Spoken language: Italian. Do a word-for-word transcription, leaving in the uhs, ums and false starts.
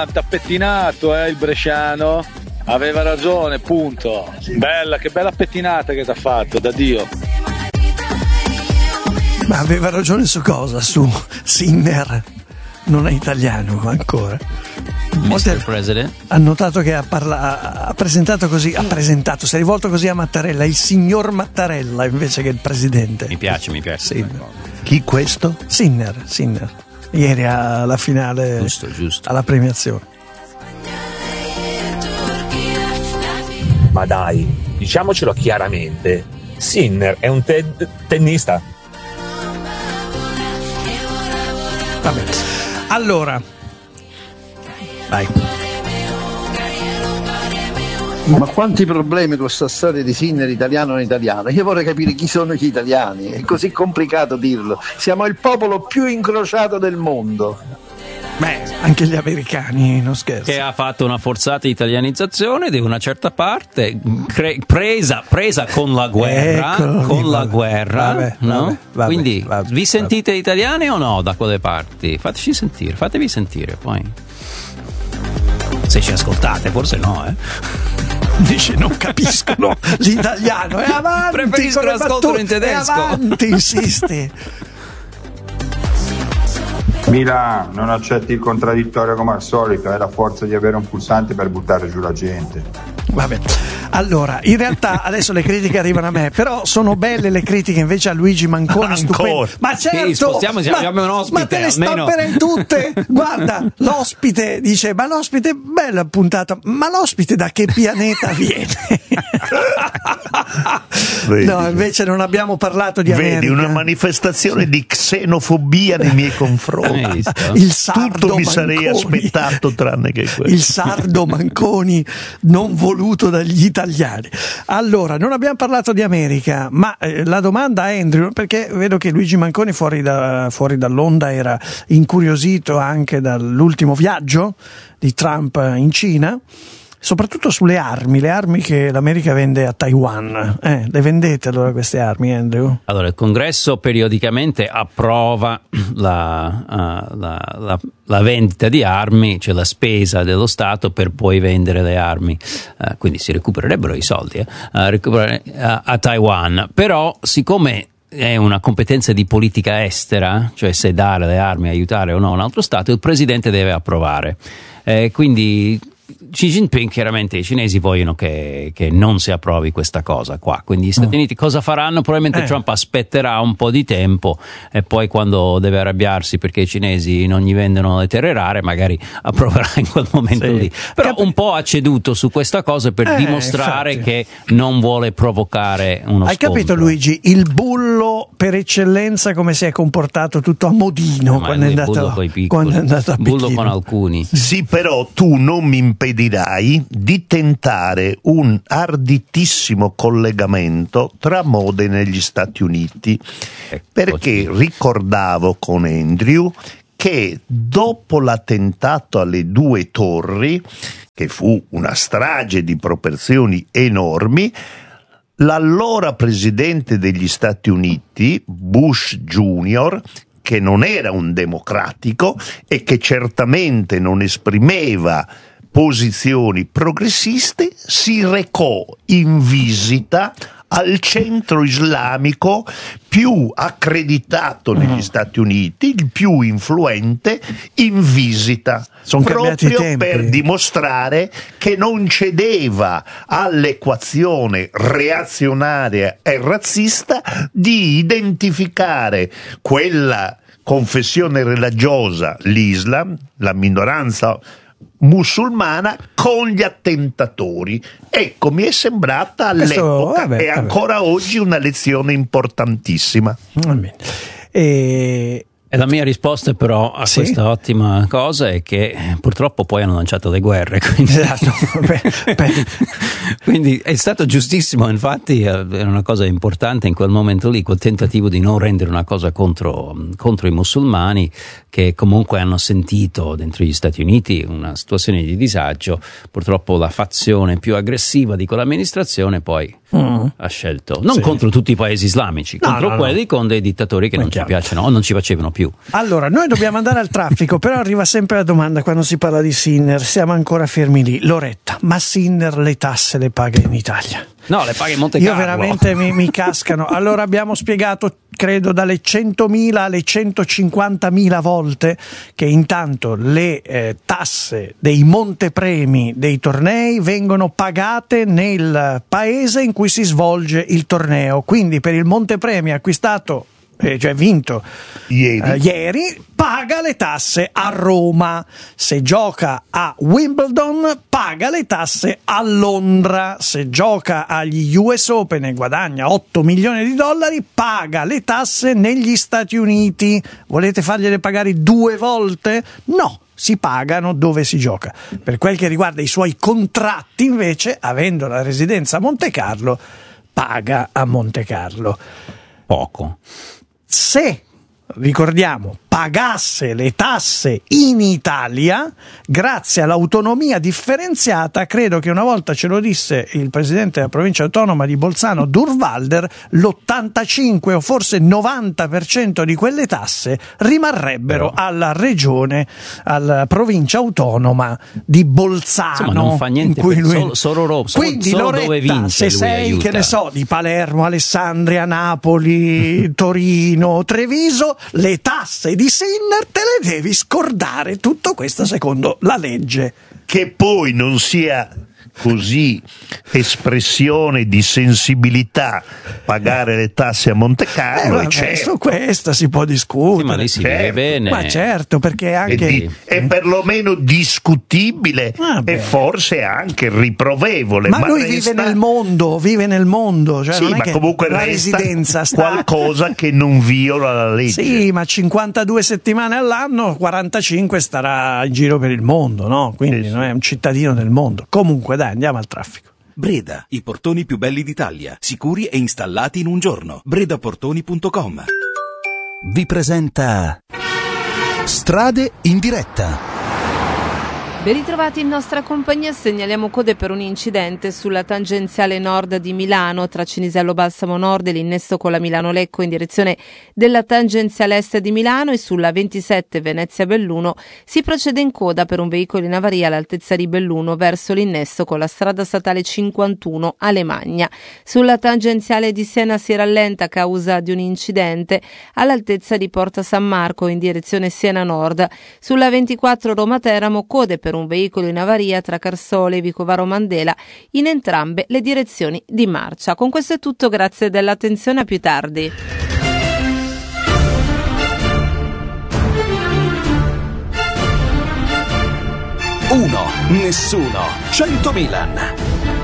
t'ha pettinato, eh, il bresciano. Aveva ragione, punto. Bella, che bella pettinata che t'ha fatto, da Dio. Ma aveva ragione su cosa? Su Sinner. Non è italiano ancora. mister President ha notato che ha, parla- ha presentato così, ha presentato, si è rivolto così a Mattarella, il signor Mattarella invece che il presidente. Mi piace, mi piace. Sinner. Chi questo? Sinner, Sinner. Ieri alla finale, giusto, giusto. alla premiazione. Ma dai, diciamocelo chiaramente, Sinner è un te- tennista. Vabbè. Allora, vai. Ma quanti problemi con questa storia di Sinner italiano o non italiano? Io vorrei capire chi sono gli italiani, è così complicato dirlo. Siamo il popolo più incrociato del mondo. Beh, anche gli americani, non scherzo. Che ha fatto una forzata italianizzazione di una certa parte, cre- presa, presa con la guerra, Eccolo con lì, la vabbè, guerra, vabbè, no? vabbè, vabbè, Quindi vabbè, vi sentite vabbè. italiani o no da quelle parti? Fateci sentire, fatevi sentire poi. Se ci ascoltate, forse no, eh. Dice non capiscono l'italiano, è avanti. Preferisco l'ascolto in tedesco. È avanti, insisti. Milan, non accetti il contraddittorio come al solito, è la forza di avere un pulsante per buttare giù la gente. Vabbè, allora, in realtà adesso le critiche arrivano a me, però sono belle le critiche invece a Luigi Manconi, stupendo. Ma certo, sì, spostiamoci, ma, abbiamo un ospite, ma te le almeno. stopperei tutte. Guarda, l'ospite dice, ma l'ospite, bella puntata, ma l'ospite da che pianeta viene? Vedi, no, invece non abbiamo parlato di America. Vedi, una manifestazione di xenofobia nei miei confronti. Il sardo Tutto mi Manconi. sarei aspettato tranne che questo. Il sardo Manconi non voluto dagli italiani. Allora, non abbiamo parlato di America, ma eh, la domanda a Andrew, perché vedo che Luigi Manconi fuori, da, fuori dall'onda era incuriosito anche dall'ultimo viaggio di Trump in Cina, soprattutto sulle armi, le armi che l'America vende a Taiwan. Eh, le vendete allora queste armi, Andrew? Allora, il Congresso periodicamente approva la, uh, la, la, la vendita di armi, cioè la spesa dello Stato per poi vendere le armi, uh, quindi si recupererebbero i soldi eh, uh, recuperare, uh, a Taiwan. Però, siccome è una competenza di politica estera, cioè se dare le armi, aiutare o no un altro Stato, il Presidente deve approvare. Eh, quindi Xi Jinping, chiaramente i cinesi vogliono che, che non si approvi questa cosa qua, quindi gli Stati Uniti cosa faranno? Probabilmente eh. Trump aspetterà un po' di tempo e poi quando deve arrabbiarsi perché i cinesi non gli vendono le terre rare magari approverà in quel momento sì. lì, però Cap- un po' ha ceduto su questa cosa per eh, dimostrare infatti. che non vuole provocare uno Hai scontro. capito, Luigi? Il bullo per eccellenza come si è comportato tutto a modino Ma quando è, andato, quando è andato a bullo Pechino. con alcuni. Sì, però tu non mi impedirai di tentare un arditissimo collegamento tra Modena e gli Stati Uniti, perché ricordavo con Andrew che dopo l'attentato alle due torri, che fu una strage di proporzioni enormi, l'allora presidente degli Stati Uniti, Bush Junior, che non era un democratico e che certamente non esprimeva posizioni progressiste, si recò in visita al centro islamico più accreditato negli Stati Uniti, il più influente, in visita, Sono proprio per dimostrare che non cedeva all'equazione reazionaria e razzista di identificare quella confessione religiosa, l'Islam, la minoranza musulmana, con gli attentatori. Ecco, mi è sembrata all'epoca Questo, vabbè, e ancora vabbè. oggi una lezione importantissima. E... E la mia risposta però a sì? questa ottima cosa è che purtroppo poi hanno lanciato le guerre, quindi, esatto. beh, beh. quindi è stato giustissimo, infatti era una cosa importante in quel momento lì, quel tentativo di non rendere una cosa contro, contro i musulmani, che comunque hanno sentito dentro gli Stati Uniti una situazione di disagio. Purtroppo la fazione più aggressiva di quell'amministrazione poi mm. ha scelto, non sì. contro tutti i paesi islamici, no, contro no, quelli no. con dei dittatori che Ma non chiaro. ci piacciono o non ci facevano più. Allora, noi dobbiamo andare al traffico, però arriva sempre la domanda quando si parla di Sinner, siamo ancora fermi lì. Loretta, ma Sinner le tasse le paga in Italia? No, le paga in Monte Carlo. Io veramente mi, mi cascano. Allora abbiamo spiegato, credo, dalle centomila alle centocinquantamila volte che intanto le eh, tasse dei montepremi dei tornei vengono pagate nel paese in cui si svolge il torneo. Quindi per il montepremi acquistato, eh, cioè vinto Ieri. eh, ieri, paga le tasse a Roma. Se gioca a Wimbledon paga le tasse a Londra. Se gioca agli U S Open e guadagna otto milioni di dollari paga le tasse negli Stati Uniti. Volete fargliele pagare due volte? No, si pagano dove si gioca. Per quel che riguarda i suoi contratti, invece, avendo la residenza a Monte Carlo, paga a Monte Carlo. Poco. Se, ricordiamo, pagasse le tasse in Italia, grazie all'autonomia differenziata, credo che una volta ce lo disse il presidente della provincia autonoma di Bolzano, Durwalder, l'ottantacinque o forse novanta per cento di quelle tasse rimarrebbero Però. alla regione, alla provincia autonoma di Bolzano. Insomma, non fa niente in cui per- lui... solo- solo Ro- solo- Quindi solo Loretta, dove vince se lui sei, aiuta. che ne so, di Palermo, Alessandria, Napoli, Torino, Treviso, le tasse di Sinner te le devi scordare. Tutto questo secondo la legge. Che poi non sia così espressione di sensibilità pagare le tasse a Monte Eh, Carlo, vabbè, è certo. su questo si può discutere. Sì, ma lì si Certo. vive bene. Ma certo, perché È, anche di- è perlomeno discutibile Vabbè. e forse anche riprovevole. ma, Ma, lui resta- vive nel mondo, vive nel mondo, cioè Sì, non è ma che comunque la resta residenza sta qualcosa che non viola la legge. Sì, ma cinquantadue settimane all'anno, quarantacinque starà in giro per il mondo, no? Quindi Sì, sì. non è un cittadino del mondo. Comunque, dai, andiamo al traffico. Breda, i portoni più belli d'Italia, sicuri e installati in un giorno. bredaportoni punto com vi presenta Strade in diretta. Ben ritrovati in nostra compagnia, segnaliamo code per un incidente sulla tangenziale nord di Milano tra Cinisello Balsamo Nord e l'innesto con la Milano-Lecco in direzione della tangenziale est di Milano, e sulla ventisette Venezia-Belluno si procede in coda per un veicolo in avaria all'altezza di Belluno verso l'innesto con la strada statale cinquantuno a Lemagna. Sulla tangenziale di Siena si rallenta a causa di un incidente all'altezza di Porta San Marco in direzione Siena Nord. Sulla ventiquattro Roma-Teramo code per un veicolo in avaria tra Carsole e Vicovaro Mandela in entrambe le direzioni di marcia. Con questo è tutto, grazie dell'attenzione, a più tardi. uno, nessuno, cento Milan.